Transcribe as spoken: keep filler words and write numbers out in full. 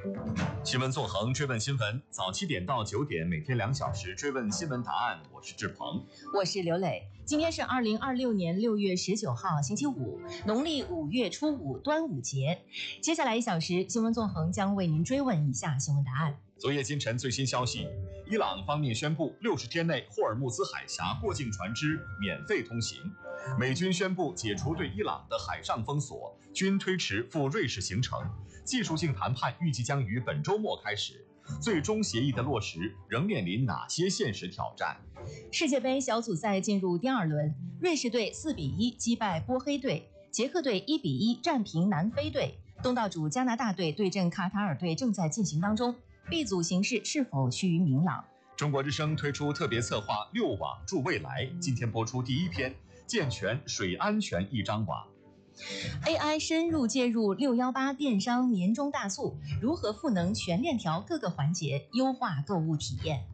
新闻纵横，追问新闻，早七点到九点，每天两小时追问新闻答案。我是志鹏， 我是刘磊。今天是二零二六年六月十九号，星期五，农历五月初五，端午节。接下来一小时，新闻纵横将为您追问以下新闻答案。 昨夜今晨最新消息，伊朗方面宣布六十天内霍尔木兹海峡过境船只免费通行。美军宣布解除对伊朗的海上封锁，均推迟赴瑞士行程。技术性谈判预计将于本周末开始。最终协议的落实仍面临哪些现实挑战？ 世界杯小组赛进入第二轮，瑞士队四比一击败波黑队，捷克队一比一战平南非队，东道主加拿大队对阵卡塔尔队正在进行当中。B 组形势是否趋于明朗？ 中国之声推出特别策划六网助未来，今天播出第一篇健全水安全一张网。 A I 深入介入六一八电商年终大促，如何赋能全链条各个环节，优化购物体验？